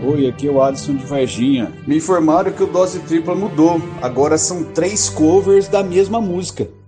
Oi, aqui é o Alisson de Varginha. Me informaram que o Dose Tripla mudou. Agora são 3 covers da mesma música.